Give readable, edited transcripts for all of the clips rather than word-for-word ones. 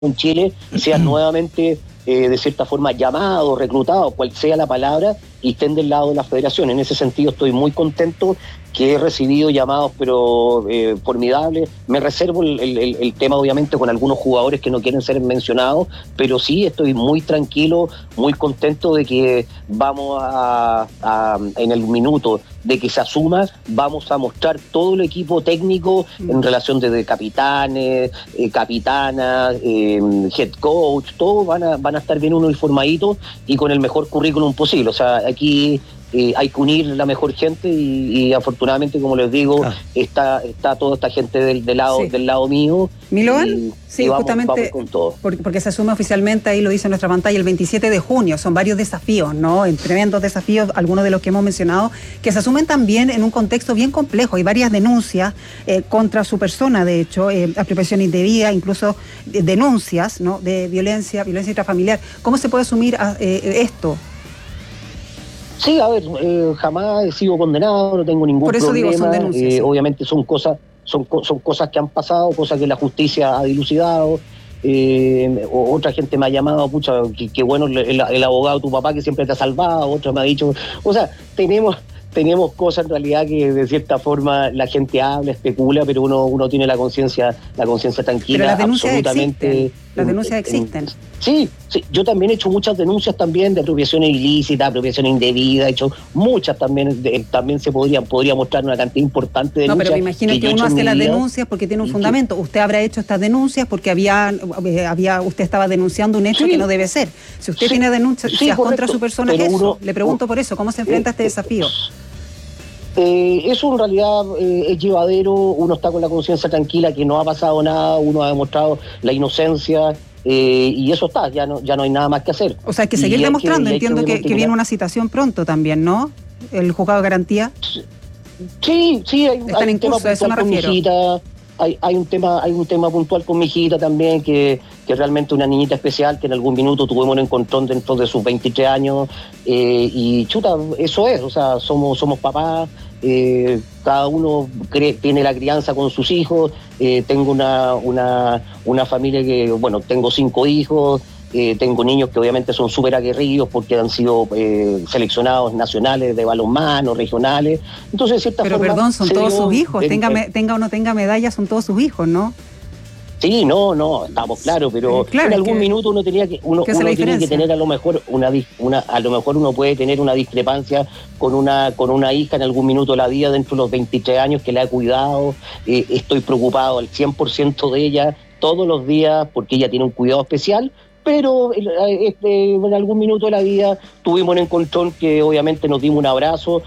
en Chile sean nuevamente de cierta forma llamados, reclutados, cual sea la palabra, y estén del lado de la federación. En ese sentido estoy muy contento, que he recibido llamados pero formidables. Me reservo el tema obviamente con algunos jugadores que no quieren ser mencionados, pero sí estoy muy tranquilo, muy contento de que vamos en el minuto de que se asuma, vamos a mostrar todo el equipo técnico en relación de capitanes, capitanas, head coach, todos van a estar bien uniformaditos y con el mejor currículum posible. O sea, aquí hay que unir la mejor gente y afortunadamente, como les digo, está toda esta gente del lado mío. Milovan, sí, vamos, justamente vamos con todo. Porque se asume oficialmente, ahí lo dice en nuestra pantalla, el 27 de junio. Son varios desafíos, ¿no? Tremendos desafíos, algunos de los que hemos mencionado, que se asumen también en un contexto bien complejo. Hay varias denuncias contra su persona, de hecho, apropiación indebida, incluso denuncias, ¿no?, de violencia intrafamiliar. ¿Cómo se puede asumir esto? Sí, a ver, jamás he sido condenado, no tengo ningún problema. Por eso digo, son denuncias. Sí. Obviamente son cosas que han pasado, cosas que la justicia ha dilucidado. Otra gente me ha llamado, pucha, que bueno el abogado de tu papá que siempre te ha salvado. Otra me ha dicho, o sea, tenemos cosas en realidad que de cierta forma la gente habla, especula, pero uno tiene la conciencia tranquila. Pero las denuncias absolutamente existen. Las denuncias existen. Sí, yo también he hecho muchas denuncias también de apropiación ilícita, apropiación indebida, he hecho muchas también, también se podría mostrar una cantidad importante de denuncias. No, pero me imagino que uno hace las denuncias porque tiene un fundamento. Usted habrá hecho estas denuncias porque usted estaba denunciando un hecho que no debe ser. Si usted tiene denuncias contra su persona, le pregunto por eso, ¿cómo se enfrenta a este desafío? Eso en realidad es llevadero, uno está con la conciencia tranquila que no ha pasado nada, uno ha demostrado la inocencia y eso está, ya no hay nada más que hacer. O sea, hay que seguir demostrando, entiendo que viene una citación pronto también, ¿no? El juzgado de garantía. Sí, están en curso, a eso me refiero. Hay un tema puntual con mi hijita también, que realmente una niñita especial, que en algún minuto tuvimos un encontrón dentro de sus 23 años, y chuta, eso es, o sea, somos papás, cada uno tiene la crianza con sus hijos, tengo una familia que, bueno, tengo 5 hijos, tengo niños que obviamente son súper aguerridos porque han sido seleccionados nacionales de balonmano, regionales. Entonces, de cierta forma... Pero perdón, son todos sus hijos, tenga o no tenga medalla, son todos sus hijos, ¿no? Sí, no, estamos claros, pero en algún minuto uno tiene que tener a lo mejor uno puede tener una discrepancia con una hija en algún minuto de la vida dentro de los 23 años que le ha cuidado. Estoy preocupado al 100% de ella todos los días porque ella tiene un cuidado especial. Pero en algún minuto de la vida tuvimos un encontrón que obviamente nos dimos un abrazo,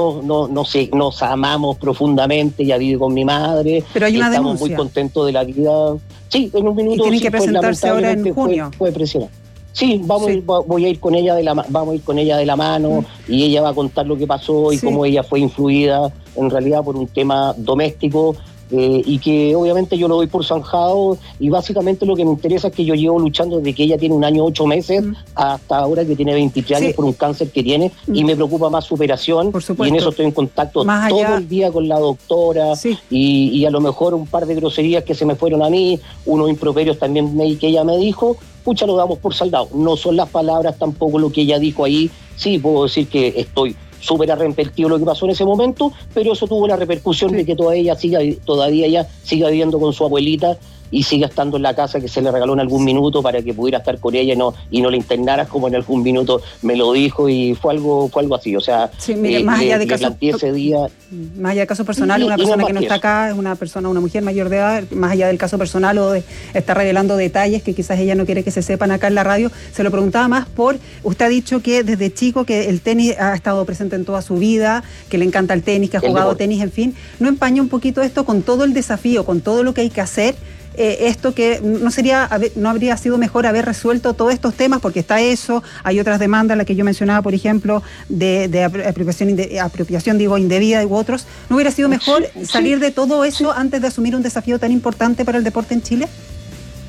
nos amamos profundamente, ella vive con mi madre. Pero hay una estamos denuncia. Muy contentos de la vida. Sí, en un minuto. Y tienen que presentarse ahora en junio. Fue presionar. Sí, voy a ir con ella vamos a ir con ella de la mano y ella va a contar lo que pasó y cómo ella fue influida en realidad por un tema doméstico. Y que obviamente yo lo doy por zanjado y básicamente lo que me interesa es que yo llevo luchando desde que ella tiene 1 año 8 meses hasta ahora que tiene 23 años por un cáncer que tiene y me preocupa más su operación y en eso estoy en contacto todo el día con la doctora y a lo mejor un par de groserías que se me fueron a mí, unos improperios también que ella me dijo, pucha, lo damos por saldado. No son las palabras tampoco lo que ella dijo ahí, sí puedo decir que estoy súper arrepentido de lo que pasó en ese momento, pero eso tuvo la repercusión de que todavía ella siga viviendo con su abuelita y siga estando en la casa que se le regaló en algún minuto para que pudiera estar con ella y no la internara como en algún minuto me lo dijo y fue algo así, o sea, más allá de caso, ese día... Más allá del caso personal, una persona que no está acá, es una mujer mayor de edad, más allá del caso personal o de estar revelando detalles que quizás ella no quiere que se sepan acá en la radio, se lo preguntaba más usted ha dicho que desde chico que el tenis ha estado presente en toda su vida, que le encanta el tenis, que ha jugado tenis, en fin, ¿no empaña un poquito esto con todo el desafío, con todo lo que hay que hacer? Esto que no habría sido mejor haber resuelto todos estos temas, porque está eso, hay otras demandas, la que yo mencionaba, por ejemplo, de apropiación indebida u otros. ¿No hubiera sido mejor salir de todo eso antes de asumir un desafío tan importante para el deporte en Chile?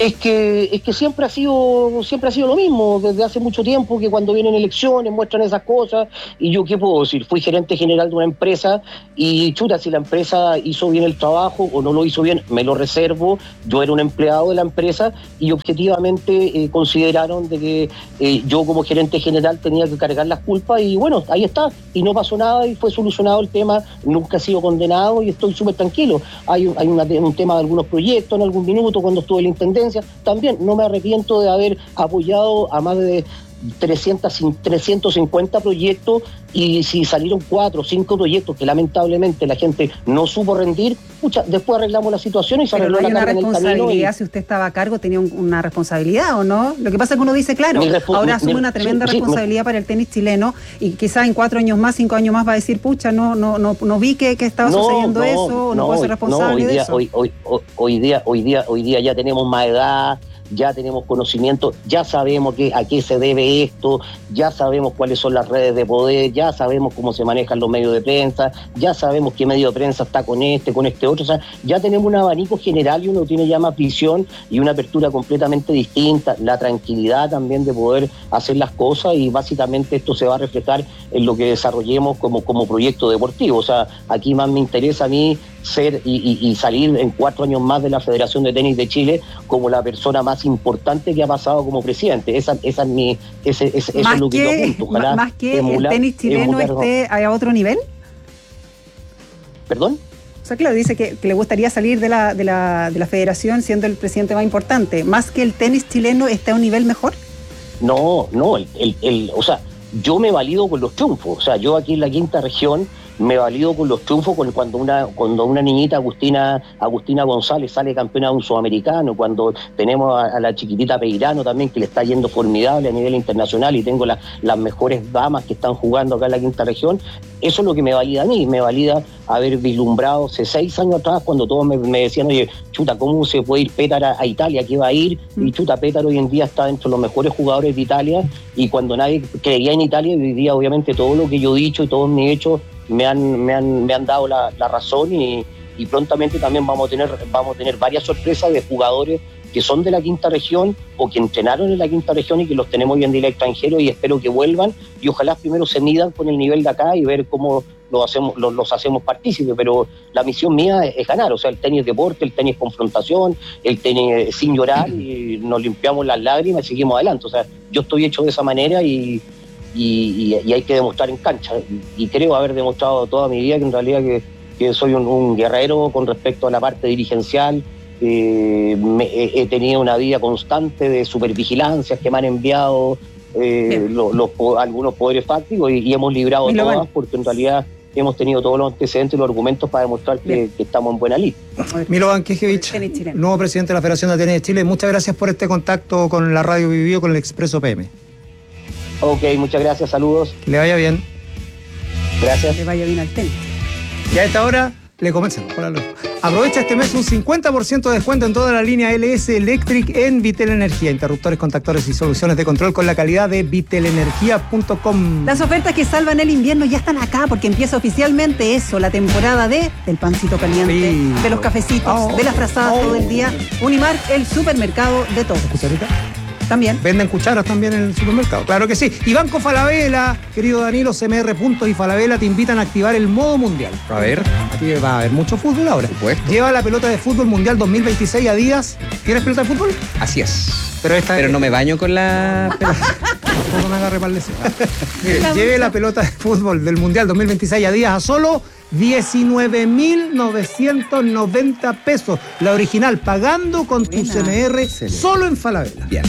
Es que siempre ha sido lo mismo, desde hace mucho tiempo, que cuando vienen elecciones muestran esas cosas, y yo qué puedo decir, fui gerente general de una empresa, y chuta, si la empresa hizo bien el trabajo o no lo hizo bien, me lo reservo, yo era un empleado de la empresa, y objetivamente consideraron de que yo como gerente general tenía que cargar las culpas, y bueno, ahí está, y no pasó nada, y fue solucionado el tema, nunca he sido condenado, y estoy súper tranquilo. Hay un tema de algunos proyectos en algún minuto cuando estuve en la intendencia. También no me arrepiento de haber apoyado a más de 350 proyectos, y si salieron 4 o 5 proyectos que lamentablemente la gente no supo rendir, después arreglamos la situación y se arregló la carga en el camino. Pero no hay una responsabilidad, si usted estaba a cargo, tenía una responsabilidad, ¿o no? Lo que pasa es que uno dice, claro, ahora asume una tremenda responsabilidad para el tenis chileno, y quizás en 4 años más, 5 años más va a decir, pucha, no vi que estaba sucediendo eso, o no puedo ser responsable de eso. Hoy día ya tenemos más edad, ya tenemos conocimiento, ya sabemos a qué se debe esto, ya sabemos cuáles son las redes de poder, ya sabemos cómo se manejan los medios de prensa, ya sabemos qué medio de prensa está con este otro, o sea, ya tenemos un abanico general y uno tiene ya más visión y una apertura completamente distinta, la tranquilidad también de poder hacer las cosas, y básicamente esto se va a reflejar en lo que desarrollemos como proyecto deportivo. O sea, aquí más me interesa a mí ser y salir en 4 años más de la Federación de Tenis de Chile como la persona más importante que ha pasado como presidente. Eso es lo que yo apunto. Ojalá más que el tenis chileno esté a otro nivel. ¿Perdón? O sea, claro, dice que le gustaría salir de la federación siendo el presidente más importante. ¿Más que el tenis chileno esté a un nivel mejor? No, o sea, yo me valido con los triunfos. O sea, yo aquí en la quinta región me valido con los triunfos, cuando una niñita, Agustina González, sale campeona de un sudamericano, cuando tenemos a la chiquitita Peirano también, que le está yendo formidable a nivel internacional, y tengo las mejores damas que están jugando acá en la quinta región. Eso es lo que me valida a mí, me valida haber vislumbrado hace 6 años atrás, cuando todos me decían, oye, chuta, ¿cómo se puede ir Pétaro a Italia? ¿Qué va a ir? Y chuta, Pétaro hoy en día está dentro de los mejores jugadores de Italia, y cuando nadie creía en Italia, hoy día obviamente todo lo que yo he dicho y todos mis hechos me han dado la razón, y prontamente también vamos a tener varias sorpresas de jugadores que son de la quinta región o que entrenaron en la quinta región y que los tenemos hoy en día en el extranjero, y espero que vuelvan, y ojalá primero se midan con el nivel de acá y ver cómo los hacemos partícipes. Pero la misión mía es ganar. O sea, el tenis deporte, el tenis confrontación, el tenis sin llorar, y nos limpiamos las lágrimas y seguimos adelante. O sea, yo estoy hecho de esa manera, y hay que demostrar en cancha, y creo haber demostrado toda mi vida que en realidad que soy un guerrero con respecto a la parte dirigencial. He tenido una vida constante de supervigilancias que me han enviado algunos poderes fácticos, y hemos librado todas, porque en realidad hemos tenido todos los antecedentes y los argumentos para demostrar que estamos en buena línea. Milovan Knežević, nuevo presidente de la Federación de Tenis de Chile, muchas gracias por este contacto con la Radio Vivió, con el Expreso PM. Ok, muchas gracias, saludos. Que le vaya bien. Gracias. Que le vaya bien al tenis. Y a esta hora le comienzan. Aprovecha este mes un 50% de descuento en toda la línea LS Electric en Vitel Energía. Interruptores, contactores y soluciones de control con la calidad de vitelenergia.com. Las ofertas que salvan el invierno ya están acá, porque empieza oficialmente la temporada del pancito caliente, de los cafecitos, de las frazadas todo el día. Unimark, el supermercado de todo. ¿Cucharita? También. Venden cucharas también en el supermercado. Claro que sí. Y Banco Falabella, querido Danilo, CMR Puntos y Falabella te invitan a activar el modo mundial. A ver. Aquí va a haber mucho fútbol ahora. Por supuesto. Lleva la pelota de fútbol mundial 2026 a Adidas. ¿Tienes pelota de fútbol? Así es. Pero no me baño con la pelota. No me agarre para el deseo. Mire, lleve la pelota de fútbol del mundial 2026 a Adidas a solo 19.990 pesos. La original, pagando con tu CMR. Excelente. Solo en Falabella. Bien.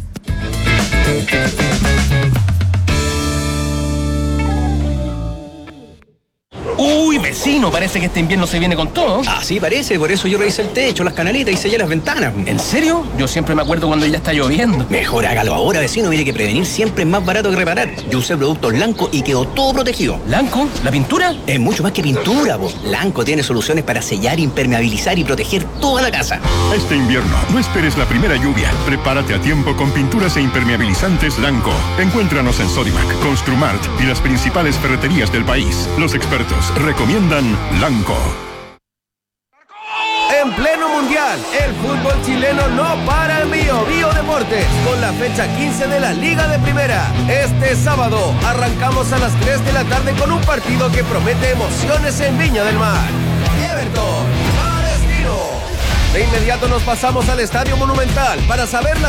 Uy, vecino, parece que este invierno se viene con todo. Así parece, por eso yo revisé el techo, las canaletas y sellé las ventanas. ¿En serio? Yo siempre me acuerdo cuando ya está lloviendo. Mejor hágalo ahora, vecino. Mire que prevenir siempre es más barato que reparar. Yo usé productos Lanco y quedó todo protegido. ¿Lanco? ¿La pintura? Es mucho más que pintura, vos. Lanco tiene soluciones para sellar, impermeabilizar y proteger toda la casa. Este invierno, no esperes la primera lluvia. Prepárate a tiempo con pinturas e impermeabilizantes Lanco. Encuéntranos en Sodimac, Construmart y las principales ferreterías del país. Los expertos recomiendan Lanco. En en pleno mundial. El fútbol chileno no para en Bio Deportes, con la fecha 15 de la Liga de Primera. Este sábado arrancamos a las 3 de la tarde con un partido que promete emociones en Viña del Mar. Everton, Palestino. De inmediato nos pasamos al Estadio Monumental para saber